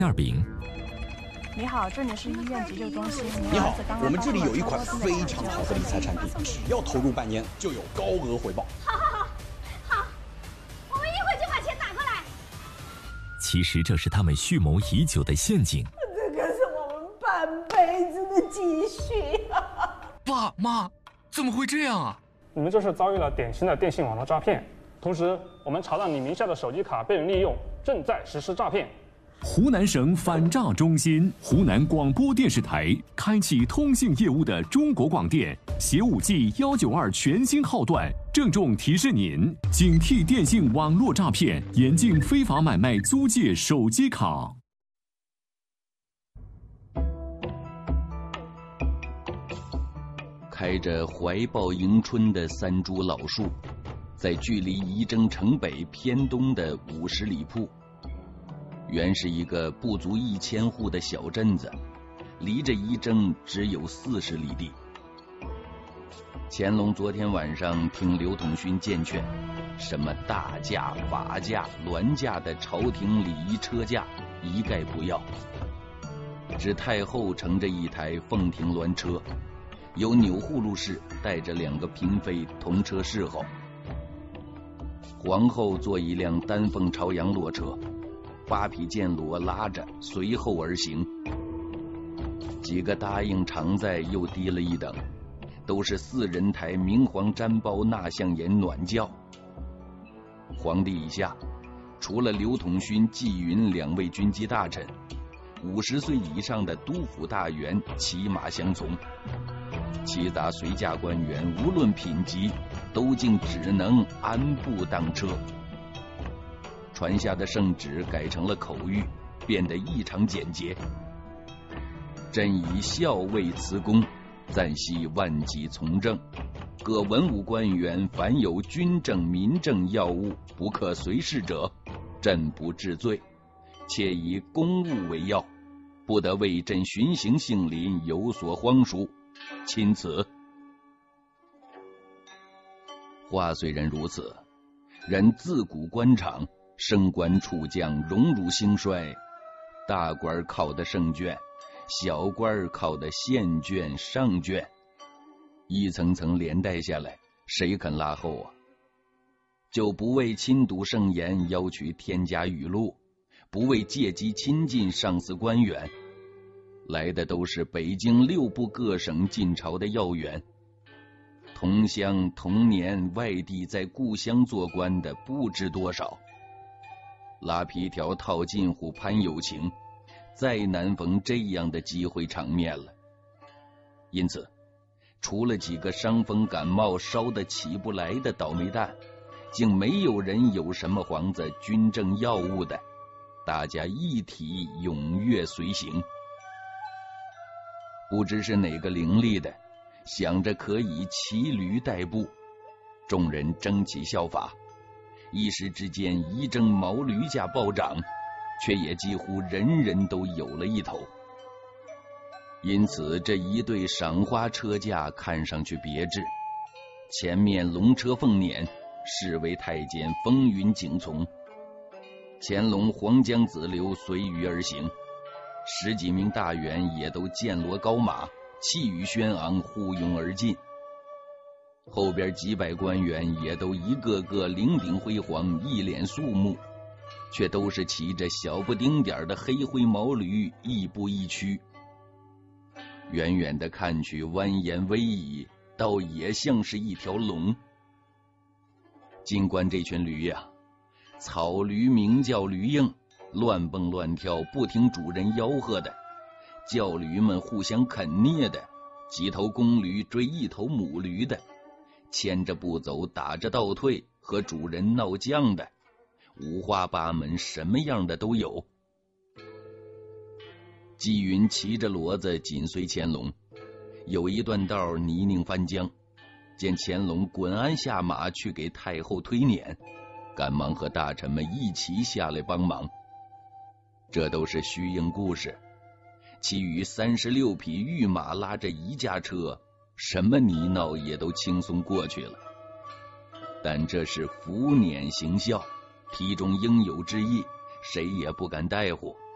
馅饼。 你好，这里是医院急救中心。 你好，我们这里有一款非常好的理财产品，只要投入半年就有高额回报。 好，我们一会就把钱打过来。 其实这是他们蓄谋已久的陷阱。 这可是我们半辈子的积蓄啊！ 爸妈，怎么会这样啊？ 你们这是遭遇了典型的电信网络诈骗。同时，我们查到你名下的手机卡被人利用，正在实施诈骗。 湖南省反诈中心、湖南广播电视台开启通信业务的中国广电携5G 192全新号段，郑重提示您：警惕电信网络诈骗，严禁非法买卖租借手机卡。 开着怀抱迎春的三株老树，在距离仪征城北偏东的50里铺。原是一个不足1000户的小镇子，离着仪征只有40里地。乾隆昨天晚上听刘统勋荐劝，什么大驾、法驾、銮驾的朝廷礼仪车驾一概不要，只太后乘着一台凤亭銮车，由钮祜禄氏带着2个嫔妃同车侍候，皇后坐一辆丹凤朝阳骆车，8匹剑骡拉着随后而行。几个答应常在又低了一等，都是4人台明黄毡包纳象檐暖轿。皇帝以下，除了刘统勋、纪云2位军机大臣，50岁以上的督府大员骑马相从，其他随驾官员无论品级，都竟只能安步当车。传下的圣旨改成了口谕，变得异常简洁。朕以校尉辞公，暂息万己从政，各文武官员凡有军政民政要务不可随事者，朕不治罪，且以公务为要，不得为朕巡行杏林有所荒疏，钦此。话虽然如此，人自古官场升官处将，荣辱兴衰，大官考的圣卷，小官考的县卷、上卷，一层层连带下来，谁肯拉后啊？就不为亲睹圣言要取天家语录，不为借机亲近上司官员，来的都是北京6部各省进朝的要员，同乡同年外地在故乡做官的不知多少。拉皮条套近乎攀友情，再难逢这样的机会场面了。因此，除了几个伤风感冒烧得起不来的倒霉蛋，竟没有人有什么皇子军政要务的，大家一体踊跃随行。不知是哪个伶俐的想着可以骑驴代步，众人争起效法，一时之间仪征毛驴价暴涨，却也几乎人人都有了一头。因此这一对赏花车驾看上去别致，前面龙车凤辇，侍卫太监风云景从，乾隆黄江子流随舆而行，10几名大员也都剑罗高马，气宇轩昂，呼拥而进。后边几百官员也都一个个伶仃辉煌，一脸肃穆，却都是骑着小不丁点的黑灰毛驴，亦步亦趋。远远的看去蜿蜒逶迤，倒也像是一条龙。尽管这群驴呀，草驴名叫驴应，乱蹦乱跳，不听主人吆喝的，叫驴们互相啃啮的，几头公驴追一头母驴的，牵着不走，打着倒退，和主人闹犟的，五花八门，什么样的都有。纪云骑着骡子紧随乾隆，有一段道泥泞翻江，见乾隆滚鞍下马去给太后推撵，赶忙和大臣们一起下来帮忙。这都是虚应故事，其余36匹御马拉着一驾车，什么泥淖也都轻松过去了。但这是伏辇行孝，题中应有之意，谁也不敢怠忽。